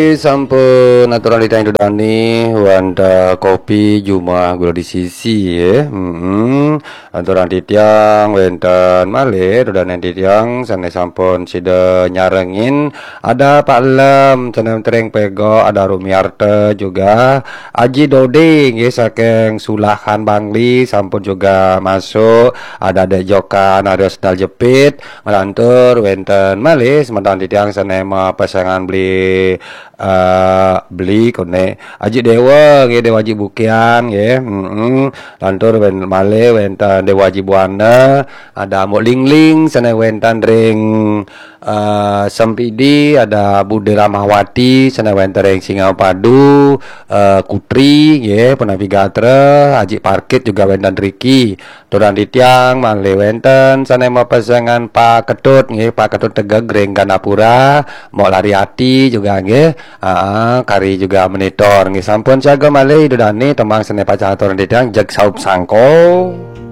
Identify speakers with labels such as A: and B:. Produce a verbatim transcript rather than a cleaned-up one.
A: Sampun naturalita Indodani wanda kopi Juma gula di sisi ya. Hmm. Aturan titiang wenten malih dodanen titiang sane sampun sida nyarengin ada Pak Lem ceneng tereng pego ada Rumiarte juga Aji Dode nggih saking Sulahan Bangli sampun juga masuk ada Dek Jokan ada Sedal Jepit melantur wenten malih sementan titiang sane pasangan beli Uh, beli kone Aji Dewa nggih Dewa Aji Bukian nggih heeh lantur wen male wenten Dewa Aji Buana ada Mbok Lingling sana wenten ring uh, Sempidi ada Bude Ramahwati sana wenten ring Singapadu uh, Kutri nggih Penavigatra Aji Parkit juga wenten Riki Turan Titiang male wenten sana pasangan Pak Ketut nggih Pak Ketut Tegeg ring Ganapura Mbok Lariati juga nggih. Ah, kari juga monitor nggih sampun jaga malih dodane temang sene pacatur ndedang jeg saup sangko.